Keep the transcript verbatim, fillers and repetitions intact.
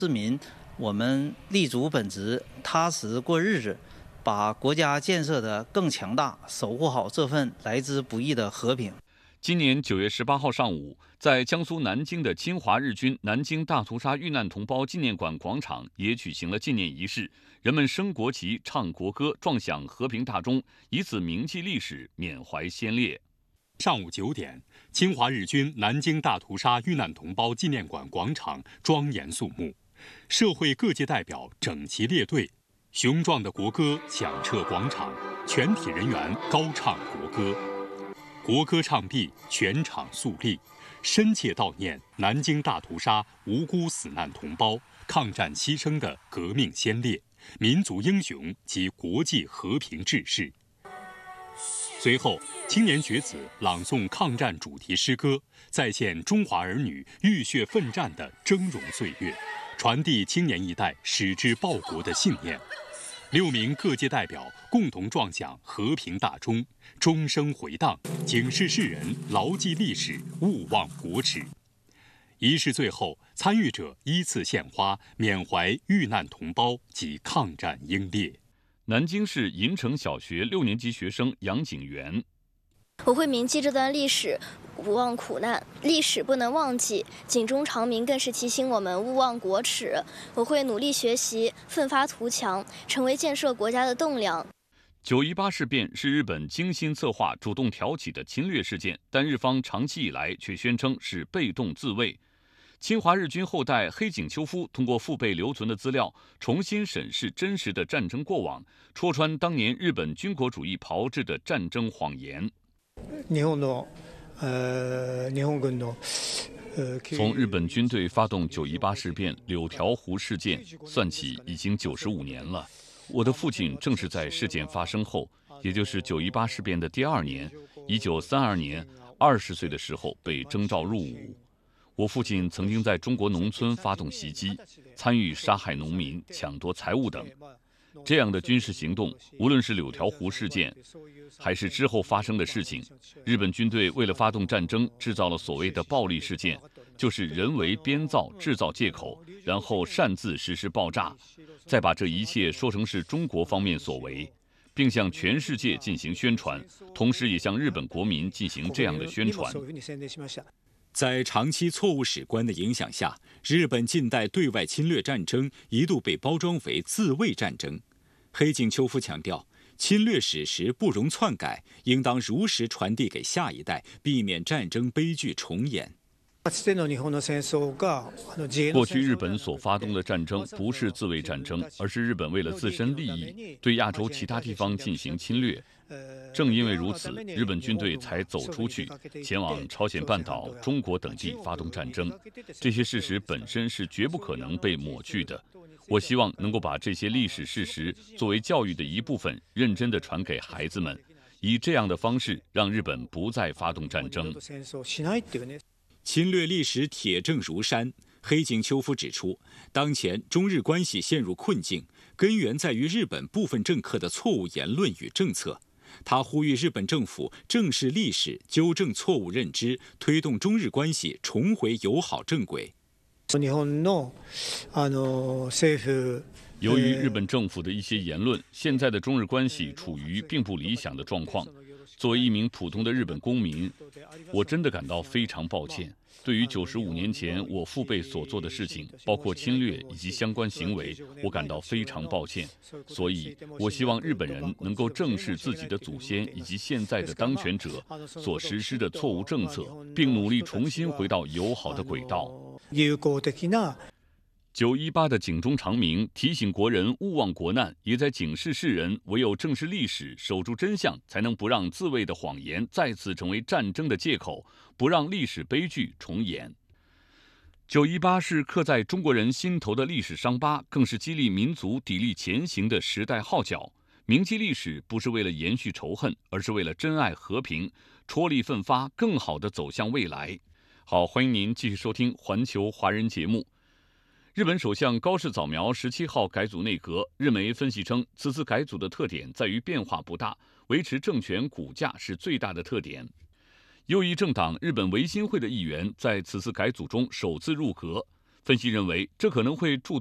市民，我们立足本职，踏实过日子，把国家建设得更强大，守护好这份来之不易的和平。 今年九月十八号上午，在江苏南京的侵华日军南京大屠杀遇难同胞纪念馆广场也举行了纪念仪式，人们升国旗、唱国歌、撞响和平大钟，以此铭记历史，缅怀先烈。 上午九点，侵华日军南京大屠杀遇难同胞纪念馆广场庄严肃穆，社会各界代表整齐列队，雄壮的国歌响彻广场，全体人员高唱国歌。国歌唱毕，全场肃立，深切悼念南京大屠杀无辜死难同胞、抗战牺牲的革命先烈、民族英雄及国际和平志士。随后，青年学子朗诵抗战主题诗歌，再现中华儿女浴血奋战的峥嵘岁月，传递青年一代矢志报国的信念。六名各界代表共同撞响和平大钟，钟声回荡，警示世人牢记历史，勿忘国耻。仪式最后，参与者依次献花，缅怀遇难同胞及抗战英烈。 南京市银城小学六年级学生杨景元， 我会铭记这段历史，不忘苦难，历史不能忘记，警钟长鸣更是提醒我们勿忘国耻。我会努力学习，奋发图强，成为建设国家的栋梁。 九一八事变是日本精心策划、主动挑起的侵略事件，但日方长期以来却宣称是被动自卫。侵华日军后代黑井秋夫通过父辈留存的资料，重新审视真实的战争过往，戳穿当年日本军国主义炮制的战争谎言。从日本军队发动九一八事变、柳条湖事件算起，已经九十五年了。我的父亲正是在事件发生后，也就是九一八事变的第二年，一九三二年，二十岁的时候被征召入伍。我父亲曾经在中国农村发动袭击，参与杀害农民、抢夺财物等。这样的军事行动，无论是柳条湖事件，还是之后发生的事情，日本军队为了发动战争，制造了所谓的暴力事件，就是人为编造、制造借口，然后擅自实施爆炸，再把这一切说成是中国方面所为，并向全世界进行宣传，同时也向日本国民进行这样的宣传。 在长期错误史观的影响下，日本近代对外侵略战争一度被包装为自卫战争。黑井秋夫强调，侵略史实不容篡改，应当如实传递给下一代，避免战争悲剧重演。 过去日本所发动的战争不是自卫战争，而是日本为了自身利益对亚洲其他地方进行侵略。正因为如此，日本军队才走出去，前往朝鲜半岛、中国等地发动战争。这些事实本身是绝不可能被抹去的。我希望能够把这些历史事实作为教育的一部分，认真地传给孩子们，以这样的方式让日本不再发动战争。 侵略历史铁证如山，黑井秋夫指出，当前中日关系陷入困境，根源在于日本部分政客的错误言论与政策。他呼吁日本政府正视历史，纠正错误认知，推动中日关系重回友好正轨。 由于日本政府的一些言论，现在的中日关系处于并不理想的状况。作为一名普通的日本公民，我真的感到非常抱歉。对于九十五年前我父辈所做的事情，包括侵略以及相关行为，我感到非常抱歉。所以，我希望日本人能够正视自己的祖先以及现在的当权者所实施的错误政策，并努力重新回到友好的轨道。九一八的警钟长鸣，提醒国人勿忘国难，也在警示世人，唯有正视历史，守住真相，才能不让自卫的谎言再次成为战争的借口，不让历史悲剧重演。九一八是刻在中国人心头的历史伤疤，更是激励民族砥砺前行的时代号角。铭记历史不是为了延续仇恨，而是为了珍爱和平，踔厉奋发，更好地走向未来。好，欢迎您继续收听环球华人节目。日本首相高市早苗十七号改组内阁，日媒分析称，此次改组的特点在于变化不大，维持政权骨架是最大的特点。右翼政党日本维新会的议员在此次改组中首次入阁， 分析认为，这可能会助